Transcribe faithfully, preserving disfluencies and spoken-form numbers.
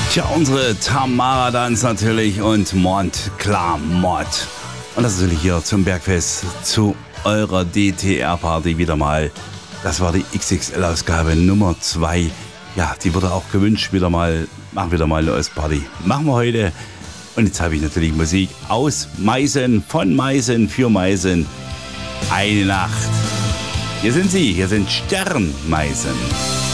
Tja, unsere Tamara Danz natürlich und Mont Clamott. Und das ist natürlich hier zum Bergfest, zu eurer D T R-Party wieder mal. Das war die X X L-Ausgabe Nummer zwei. Ja, die wurde auch gewünscht, wieder mal, machen wieder mal eine Ostparty. Machen wir heute. Und jetzt habe ich natürlich Musik aus Meißen, von Meißen, für Meißen. Eine Nacht. Hier sind sie, hier sind Stern Meißen.